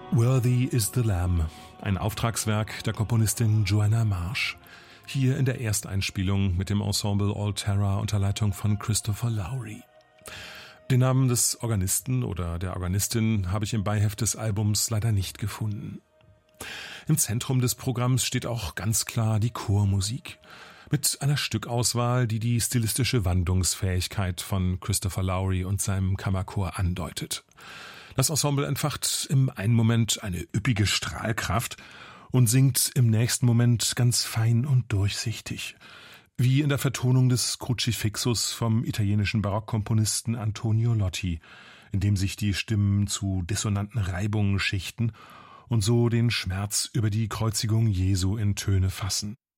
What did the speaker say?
Worthy is the Lamb, ein Auftragswerk der Komponistin Joanna Marsh. Hier in der Ersteinspielung mit dem Ensemble All Terra unter Leitung von Christopher Lowry. Den Namen des Organisten oder der Organistin habe ich im Beiheft des Albums leider nicht gefunden. Im Zentrum des Programms steht auch ganz klar die Chormusik. Mit einer Stückauswahl, die die stilistische Wandlungsfähigkeit von Christopher Lowry und seinem Kammerchor andeutet. Das Ensemble entfacht im einen Moment eine üppige Strahlkraft und singt im nächsten Moment ganz fein und durchsichtig. Wie in der Vertonung des Crucifixus vom italienischen Barockkomponisten Antonio Lotti, in dem sich die Stimmen zu dissonanten Reibungen schichten und so den Schmerz über die Kreuzigung Jesu in Töne fassen.